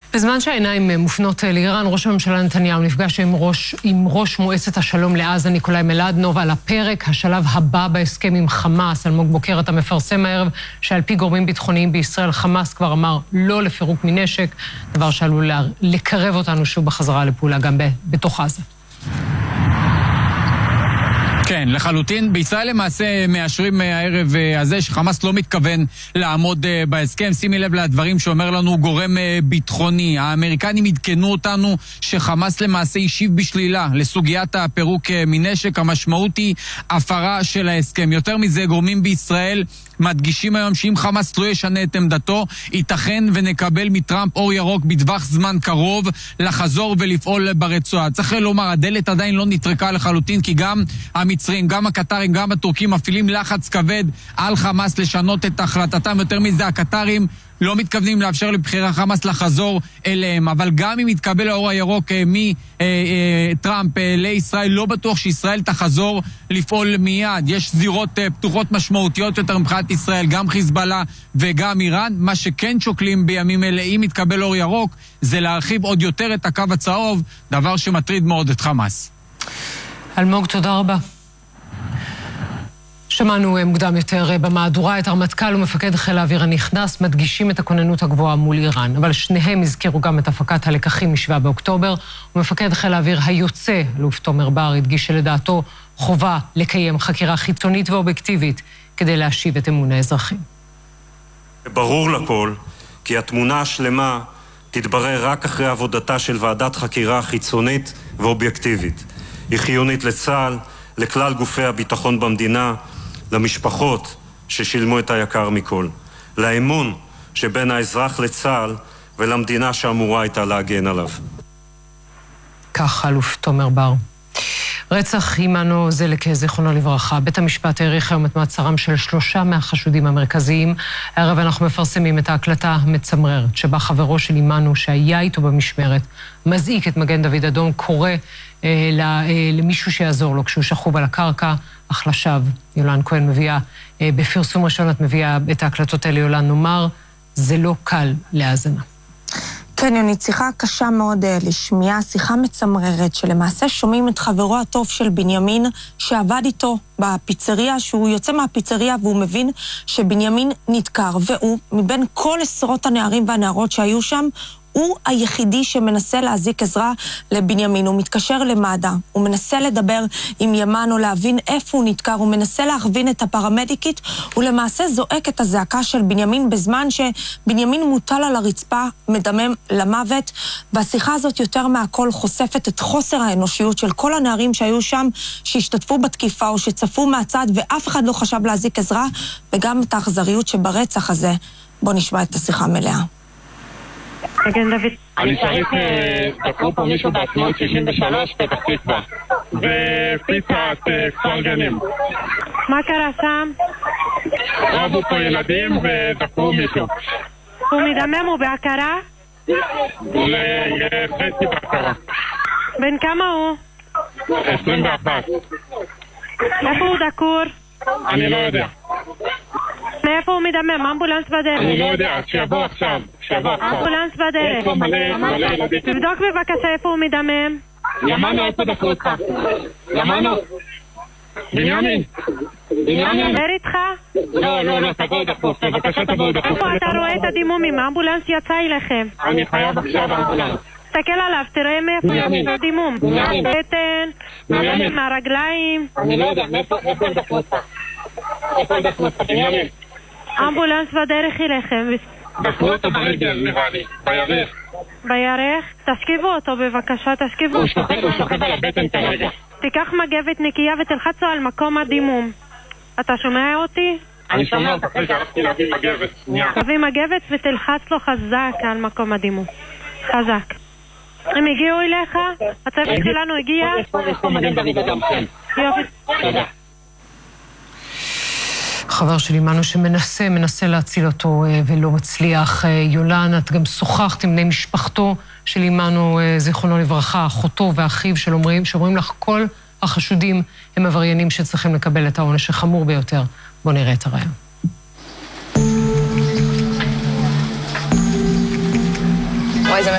בזמן שהעיניים מופנות לאיראן, ראש הממשלה נתניהו נפגש עם ראש מועצת השלום לעזה ניקולאי מלדנוב על הפרק השלב הבא בהסכם עם חמאס. אלמוג בוקר, אתה מפרסם הערב שעל פי גורמים ביטחוניים בישראל חמאס כבר אמר לא לפירוק מנשק, דבר שעלול לקרב אותנו שוב בחזרה לפעולה גם בתוך עזה. כן, לחלוטין. בישראל למעשה מאשרים הערב הזה שחמאס לא מתכוון לעמוד בהסכם. שימי לב לדברים שאומר לנו גורם ביטחוני. האמריקנים עדכנו אותנו שחמאס למעשה השיב בשלילה לסוגיית הפירוק מנשק. המשמעות היא הפרה של ההסכם. יותר מזה, גורמים בישראל מדגישים היום שאם חמאס לא ישנה את עמדתו, ייתכן ונקבל מטראמפ אור ירוק בטווח זמן קרוב לחזור ולפעול ברצועה. צריך לומר, הדלת עדיין לא נטרקה לחלוטין, כי גם המצרים, גם הקטרים, גם הטורקים מפעילים לחץ כבד על חמאס לשנות את החלטתם. יותר מזה, הקטרים לא מתכוונים לאפשר לבחירי חמאס לחזור אליהם, אבל גם אם יתקבל האור הירוק מטראמפ לישראל, לא בטוח שישראל תחזור לפעול מיד. יש זירות פתוחות משמעותיות יותר מבחינת ישראל, גם חיזבאללה וגם איראן. מה שכן שוקלים בימים אלה, אם יתקבל אור ירוק, זה להרחיב עוד יותר את הקו הצהוב, דבר שמטריד מאוד את חמאס. אלמוג, תודה רבה. שמענו מוקדם יותר במהדורה את הרמטכ"ל ומפקד חיל האוויר הנכנס מדגישים את הכוננות הגבוהה מול איראן, אבל שניהם הזכירו גם את הפקת הלקחים מ7 באוקטובר, ומפקד חיל האוויר היוצא, אלוף תומר בר, הדגיש שלדעתו חובה לקיים חקירה חיצונית ואובייקטיבית כדי להשיב את אמון האזרחים. ברור לכל כי התמונה השלמה תתברר רק אחרי עבודתה של ועדת חקירה חיצונית ואובייקטיבית. היא חיונית לצה"ל, לכלל גופי הביטחון במדינה, למשפחות ששילמו את היקר מכל, לאמון שבין האזרח לצה"ל ולמדינה שאמורה הייתה להגן עליו. כך אלוף תומר בר. רצח אימנו זלקה, זיכרונו לברכה. בית המשפט העריך היום את מעצרם של 3 מהחשודים המרכזיים. הערב אנחנו מפרסמים את ההקלטה המצמררת שבה חברו של אימנו שהיה איתו במשמרת מזעיק את מגן דוד אדום, קורא למישהו שיעזור לו כשהוא שכוב על הקרקע, אך לשווא. יולן כהן מביאה, בפרסום ראשון את מביאה את ההקלטות האלה. יולן, נאמר, זה לא קל להאזנה. כן, יונית, שיחה קשה מאוד לשמיעה, שיחה מצמררת, שלמעשה שומעים את חברו הטוב של בנימין, שעבד איתו בפיצריה, שהוא יוצא מהפיצריה והוא מבין שבנימין נדקר, והוא, מבין כל עשרות הנערים והנערות שהיו שם, הוא היחידי שמנסה להזיק עזרה לבנימין. הוא מתקשר למד"א, הוא מנסה לדבר עם ימנו, להבין איפה הוא נדקר, הוא מנסה להכווין את הפרמדיקית, הוא למעשה זועק את הזעקה של בנימין בזמן שבנימין מוטל על הרצפה, מדמם למוות, והשיחה הזאת יותר מהכל חושפת את חוסר האנושיות של כל הנערים שהיו שם, שהשתתפו בתקיפה או שצפו מהצד ואף אחד לא חשב להזיק עזרה, וגם את האכזריות שברצח הזה. בוא נשמע את השיחה מלאה. אני צריך, דקרו פה מישהו בעצמאות 63 פתח תקווה ופיצת כפר גנים. מה קרה שם? רבו פה ילדים ודקרו מישהו. הוא מדמם, הוא בהכרה? לחצי בהכרה. בן כמה הוא? 21. איפה הוא דקור? אני לא יודע. מאיפה הוא מדמם? אמבולנס בדרך? אני לא יודע, שיבוא עכשיו. אמבולנס בדרך. תבדוק בבקשה איפה הוא מדמם. ימנו, איפה דקרו אותך? ימנו? בנימין? בנימין? דבר איתך? לא, תבואו דחוף, בבקשה תבואו דחוף. איפה אתה רואה את הדימומים? האמבולנס יצא אליכם. אני חייב עכשיו אמבולנס. תסתכל עליו, תראה מאיפה יש לו דימום. בטן, מהרגליים. אני לא יודע, מאיפה הם דחו אותך? איפה הם דחו אותך? בנימין? אמבולנס בדרך אליכם. דחו אותו ברגל, נראה לי, בירך. בירך? תשכיבו אותו בבקשה, תשכיבו. הוא שוכב על הבטן כרגע. תיקח מגבת נקייה ותלחץ לו על מקום הדימום. אתה שומע אותי? אני שומע אותך, רגע, הלכתי להביא מגבת. תביא מגבת ותלחץ לו חזק על מקום הדימום. חזק. הם הגיעו אליך? הצוות שלנו הגיע? יש פה מגן דוד אדום, כן. יופי. תודה. חבר של אימנו שמנסה להציל אותו ולא מצליח. יולן, את גם שוחחת עם בני משפחתו של אימנו, זיכרונו לברכה, אחותו ואחיו, שאומרים לך כל החשודים הם עבריינים שצריכים לקבל את העונש החמור ביותר. בוא נראה את הרעיון.